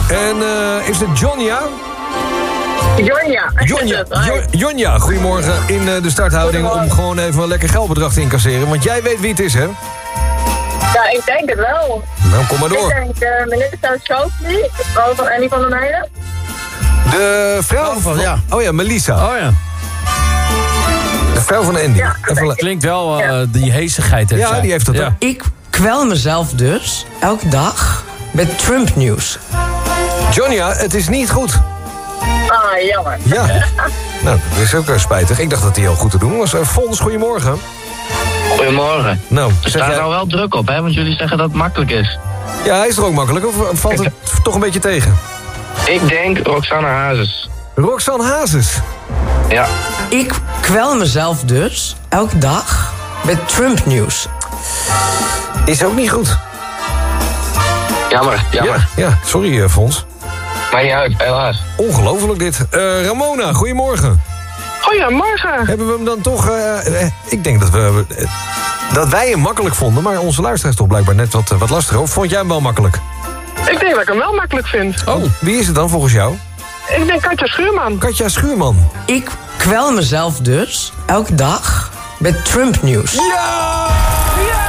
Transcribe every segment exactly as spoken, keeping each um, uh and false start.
En uh, is het Jonja? Jonja. Jonja, jo- Jonja, goedemorgen in uh, de starthouding om gewoon even een lekker geldbedrag te incasseren. Want jij weet wie het is, hè? Ja, ik denk het wel. Nou, kom maar door. Ik denk uh, Melissa Sophie, de vrouw van Annie van der Meijden. De vrouw van, ja. Oh ja, Melissa. Oh ja. De vrouw van Andy. Ja, even klinkt wel uh, ja. die heesigheid. Ja, zij. Die heeft dat ja. ook. Ik kwel mezelf dus elke dag met Trump-nieuws. Jonja, het is niet goed. Ah, jammer. Ja. Nou, dat is ook uh, spijtig. Ik dacht dat hij heel goed te doen was. Uh, Fons, goedemorgen. Goedemorgen. Nou, er staat jij... nou wel druk op, hè? Want jullie zeggen dat het makkelijk is. Ja, hij is er ook makkelijk. Of valt het toch een beetje tegen? Ik denk Roxanne Hazes. Roxanne Hazes? Ja. Ik kwel mezelf dus elke dag met Trump-nieuws. Is ook niet goed. Jammer, jammer. Ja, ja. sorry uh, Fons. Maakt niet uit, helaas. Ongelooflijk dit. Uh, Ramona, goedemorgen. Goedemorgen. Hebben we hem dan toch... Uh, uh, ik denk dat we... Uh, dat wij hem makkelijk vonden, maar onze luisteraars toch blijkbaar net wat, uh, wat lastiger. Of vond jij hem wel makkelijk? Ik denk dat ik hem wel makkelijk vind. Oh, wie is het dan volgens jou? Ik denk Katja Schuurman. Katja Schuurman. Ik kwel mezelf dus elke dag met Trump-nieuws. Ja! Ja!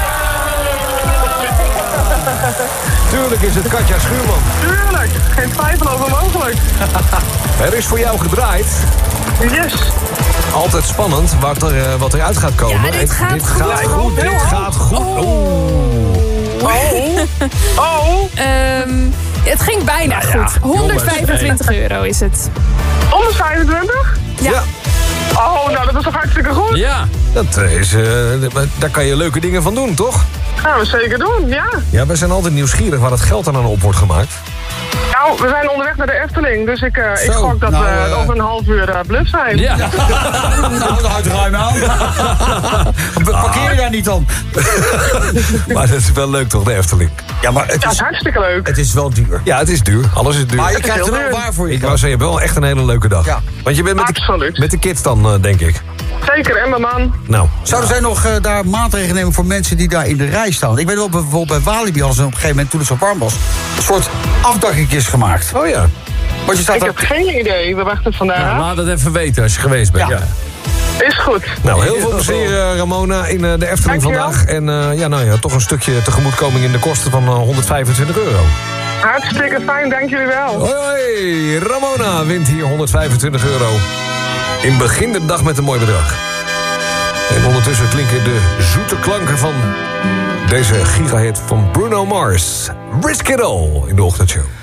Tuurlijk is het Katja Schuurman. Tuurlijk, geen twijfel over mogelijk. Er is voor jou gedraaid. Yes. Altijd spannend wat er, uh, wat eruit gaat komen. Ja, dit gaat dit goed. Gaat goed. Dit gaat goed. Oh. Oh. Oh. Um, het ging bijna nou ja, goed. honderdvijfentwintig euro is het. honderdvijfentwintig? Ja. ja. Oh, nou dat is toch hartstikke goed? Ja. Dat is, uh, daar kan je leuke dingen van doen, toch? Gaan we zeker doen, ja. Ja, wij zijn altijd nieuwsgierig waar het geld dan aan op wordt gemaakt. Nou, we zijn onderweg naar de Efteling, dus ik, uh, ik gok dat nou, we uh, over een half uur uh, bluff zijn. Ja. Nou, houdt ruim aan. Parkeer je daar niet dan? Maar dat is wel leuk toch, de Efteling? Ja, maar het Ja, dat is is, hartstikke leuk. het is wel duur. Ja, het is duur. Alles is duur. Maar je is krijgt er heel wel duur. waar voor je. Ik wou zeggen, je hebt wel echt een hele leuke dag. Ja. Want je bent met de, Absoluut. met de kids dan, uh, denk ik. Zeker, en mijn man. Nou. Zouden zij nog uh, daar maatregelen nemen voor mensen die daar in de rij staan? Ik weet wel, bijvoorbeeld bij Walibi hadden ze op een gegeven moment, toen het zo warm was, een soort afdakkingjes gemaakt. Oh ja. Want je staat Ik daar... heb geen idee, we wachten het vandaag. Nou, laat het even weten als je geweest bent. Ja. Ja. Is goed. Nou, heel veel plezier uh, Ramona in uh, de Efteling Dankjewel. vandaag. En uh, ja, nou ja, toch een stukje tegemoetkoming in de kosten van uh, honderdvijfentwintig euro. Hartstikke fijn, dank jullie wel. Hoi, hoi, Ramona wint hier honderdvijfentwintig euro. In begin de dag met een mooi bedrag. En ondertussen klinken de zoete klanken van deze gigahit van Bruno Mars. Risk It All in de ochtendshow.